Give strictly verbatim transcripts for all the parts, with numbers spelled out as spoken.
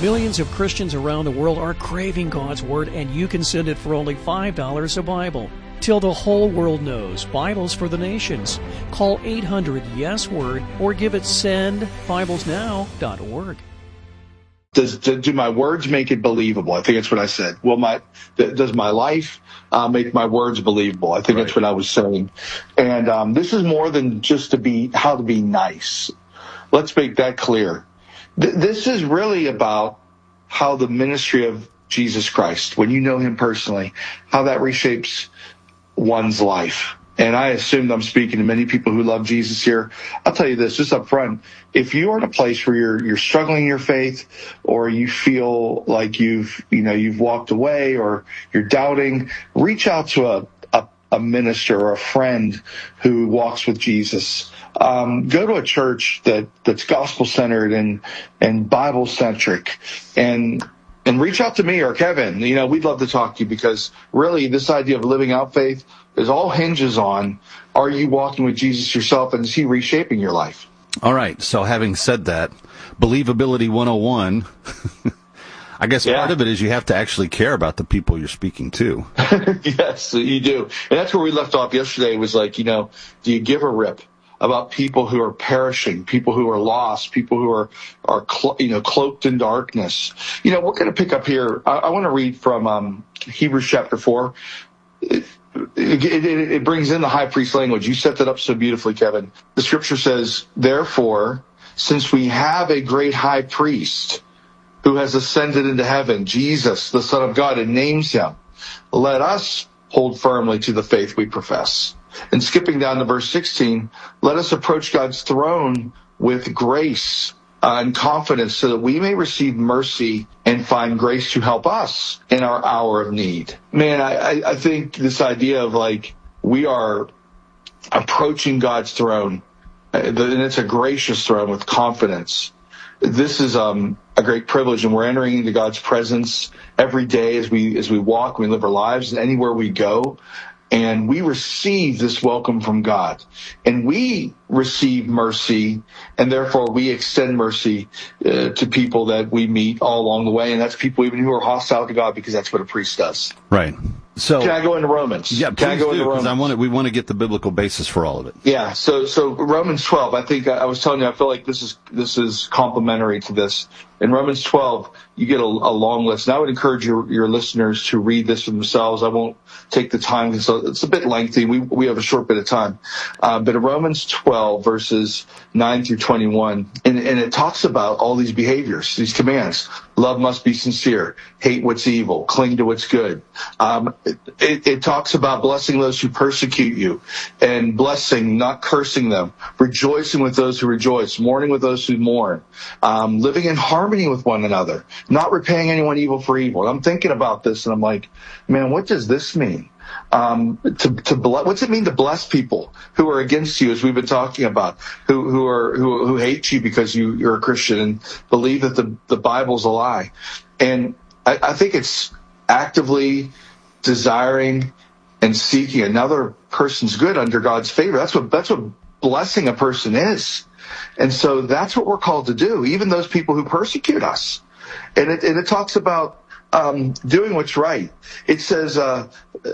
Millions of Christians around the world are craving God's Word, and you can send it for only five dollars a Bible. Till the whole world knows, Bibles for the Nations. Call eight hundred yes word or give it send bibles now dot org. Does do my words make it believable? I think that's what I said. Will my does my life uh, make my words believable? I think right. That's what I was saying. And um, this is more than just to be how to be nice. Let's make that clear. Th- this is really about how the ministry of Jesus Christ, when you know Him personally, how that reshapes one's life. And I assume I'm speaking to many people who love Jesus here. I'll tell you this, just up front, if you are in a place where you're you're struggling in your faith, or you feel like you've you know you've walked away, or you're doubting, reach out to a a, a minister or a friend who walks with Jesus. Um, go to a church that that's gospel centered and and Bible centric, and and reach out to me or Kevin. You know, we'd love to talk to you, because really this idea of living out faith is all hinges on, are you walking with Jesus yourself, and is He reshaping your life? All right. So having said that, Believability one oh one, I guess yeah. part of it is you have to actually care about the people you're speaking to. Yes, you do. And that's where we left off yesterday, was like, you know, do you give a rip about people who are perishing, people who are lost, people who are, are clo- you know, cloaked in darkness? You know, we're going to pick up here. I, I want to read from um, Hebrews chapter four. It, It, it, it brings in the high priest language. You set that up so beautifully, Kevin. The scripture says, therefore, since we have a great high priest who has ascended into heaven, Jesus, the Son of God, and names Him, let us hold firmly to the faith we profess. And skipping down to verse sixteen, let us approach God's throne with grace uh, and confidence, so that we may receive mercy and find grace to help us in our hour of need. Man, I, I think this idea of like, we are approaching God's throne, and it's a gracious throne with confidence. This is um, a great privilege, and we're entering into God's presence every day as we as we walk, we live our lives, and anywhere we go. And we receive this welcome from God. And we receive mercy, and therefore we extend mercy uh, to people that we meet all along the way. And that's people even who are hostile to God, because that's what a priest does. Right. So can I go into Romans? Yeah, can I go do, into Romans? I want to, we want to get the biblical basis for all of it. Yeah. So so Romans twelve. I think I was telling you, I feel like this is this is complementary to this. In Romans twelve, you get a, a long list. And I would encourage your, your listeners to read this for themselves. I won't take the time, because it's a bit lengthy. We we have a short bit of time. Uh, but in Romans twelve, verses nine through twenty-one, and, and it talks about all these behaviors, these commands. Love must be sincere. Hate what's evil. Cling to what's good. Um, it, it, it talks about blessing those who persecute you, and blessing, not cursing them. Rejoicing with those who rejoice. Mourning with those who mourn. Um, living in harmony with one another. Not repaying anyone evil for evil. And I'm thinking about this, and I'm like, man, what does this mean? Um, to, to ble- what's it mean to bless people who are against you, as we've been talking about, who, who are, who, who hate you because you, you're a Christian and believe that the, the Bible's a lie. And I, I think it's actively desiring and seeking another person's good under God's favor. That's what, that's what blessing a person is. And so that's what we're called to do, even those people who persecute us. And it, and it talks about Um, doing what's right. It says, uh,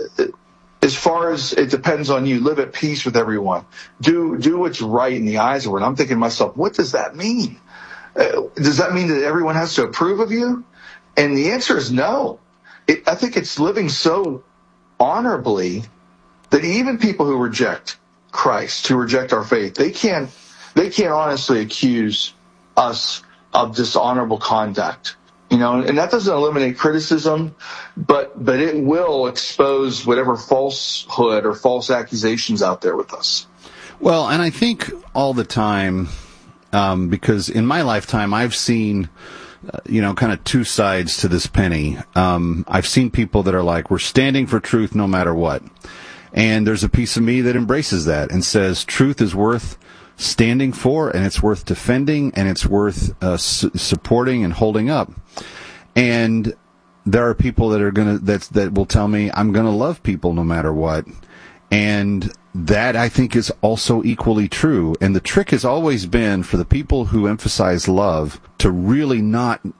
as far as it depends on you, live at peace with everyone. Do do what's right in the eyes of one. I'm thinking to myself, what does that mean? Uh, does that mean that everyone has to approve of you? And the answer is no. It, I think it's living so honorably that even people who reject Christ, who reject our faith, they can't they can't honestly accuse us of dishonorable conduct. You know, and that doesn't eliminate criticism, but but it will expose whatever falsehood or false accusations out there with us. Well, and I think all the time, um, because in my lifetime I've seen, uh, you know, kind of two sides to this penny. Um, I've seen people that are like, we're standing for truth no matter what. And there's a piece of me that embraces that and says truth is worth standing for, and it's worth defending, and it's worth uh, su- supporting and holding up. And there are people that are gonna that's that will tell me I'm gonna love people no matter what, and that I think is also equally true. And the trick has always been for the people who emphasize love to really not